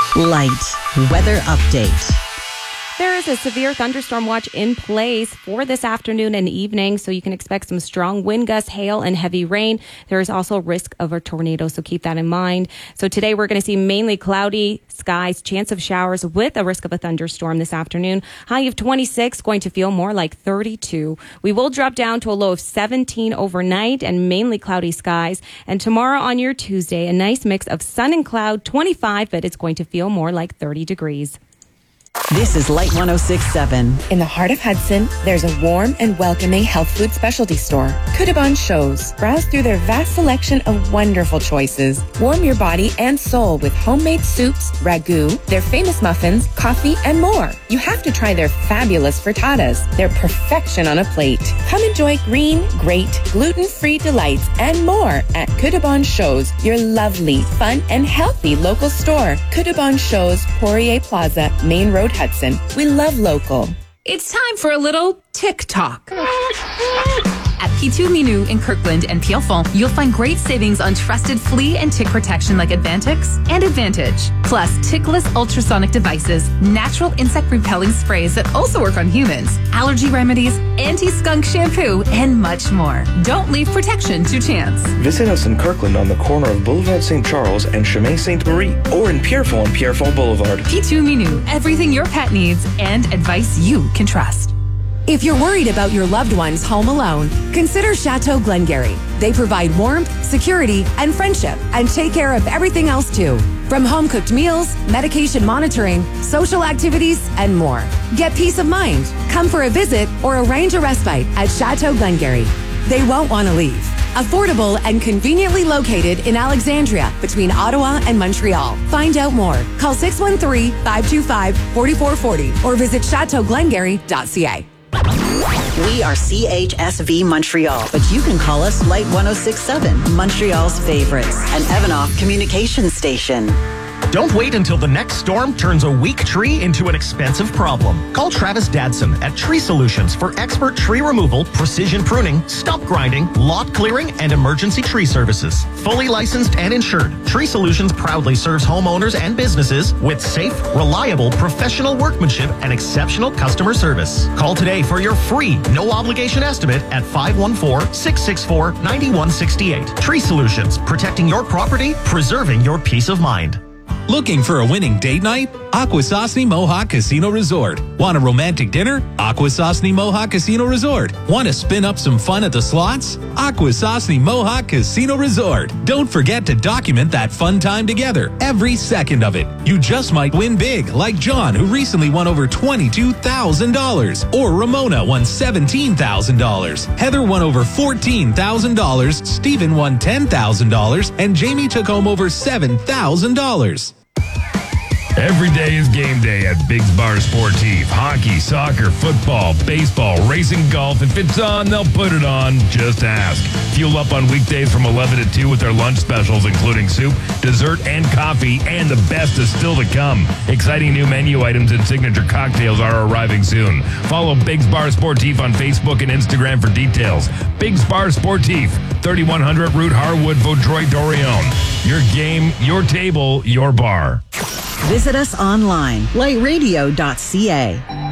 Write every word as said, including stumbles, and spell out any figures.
Light weather update. There is a severe thunderstorm watch in place for this afternoon and evening, so you can expect some strong wind gusts, hail, and heavy rain. There is also risk of a tornado, so keep that in mind. So today we're going to see mainly cloudy skies, chance of showers with a risk of a thunderstorm this afternoon. High of twenty-six, going to feel more like thirty-two. We will drop down to a low of seventeen overnight and mainly cloudy skies. And tomorrow on your Tuesday, a nice mix of sun and cloud, twenty-five, but it's going to feel more like thirty degrees. This is Light one oh six point seven. In the heart of Hudson, there's a warm and welcoming health food specialty store, Kudabon Shows. Browse through their vast selection of wonderful choices. Warm your body and soul with homemade soups, ragu, their famous muffins, coffee, and more. You have to try their fabulous frittatas. They're perfection on a plate. Come enjoy green, great, gluten-free delights and more at Kudabon Shows, your lovely, fun, and healthy local store. Kudabon Shows, Poirier Plaza, Main Road, Hudson. We love local. It's time for a little TikTok. At P two Minu in Kirkland and Pierrefonds, you'll find great savings on trusted flea and tick protection like Advantix and Advantage. Plus, tickless ultrasonic devices, natural insect repelling sprays that also work on humans, allergy remedies, anti-skunk shampoo, and much more. Don't leave protection to chance. Visit us in Kirkland on the corner of Boulevard Saint Charles and Chemin Sainte Marie, or in Pierrefonds on Pierrefonds Boulevard. P two Minu, everything your pet needs and advice you can trust. If you're worried about your loved ones home alone, consider Chateau Glengarry. They provide warmth, security, and friendship, and take care of everything else too. From home-cooked meals, medication monitoring, social activities, and more. Get peace of mind. Come for a visit or arrange a respite at Chateau Glengarry. They won't want to leave. Affordable and conveniently located in Alexandria between Ottawa and Montreal. Find out more. Call six one three, five two five, four four four zero or visit chateau glengarry dot c a. We are C H S V Montreal, but you can call us Light one oh six point seven, Montreal's favorites, an Evanoff communication station. Don't wait until the next storm turns a weak tree into an expensive problem. Call Travis Dadson at Tree Solutions for expert tree removal, precision pruning, stump grinding, lot clearing, and emergency tree services. Fully licensed and insured, Tree Solutions proudly serves homeowners and businesses with safe, reliable, professional workmanship and exceptional customer service. Call today for your free, no-obligation estimate at five one four, six six four, nine one six eight. Tree Solutions, protecting your property, preserving your peace of mind. Looking for a winning date night? Akwesasne Mohawk Casino Resort. Want a romantic dinner? Akwesasne Mohawk Casino Resort. Want to spin up some fun at the slots? Akwesasne Mohawk Casino Resort. Don't forget to document that fun time together, every second of it. You just might win big, like John, who recently won over twenty-two thousand dollars. Or Ramona won seventeen thousand dollars. Heather won over fourteen thousand dollars. Stephen won ten thousand dollars. And Jamie took home over seven thousand dollars. Every day is game day at Biggs Bar Sportif. Hockey, soccer, football, baseball, racing, golf. If it's on, they'll put it on. Just ask. Fuel up on weekdays from eleven to two with their lunch specials, including soup, dessert, and coffee, and the best is still to come. Exciting new menu items and signature cocktails are arriving soon. Follow Biggs Bar Sportif on Facebook and Instagram for details. Biggs Bar Sportif, thirty-one hundred Route Harwood, Vaudreuil-Dorion. Your game, your table, your bar. Visit us online, light radio dot c a.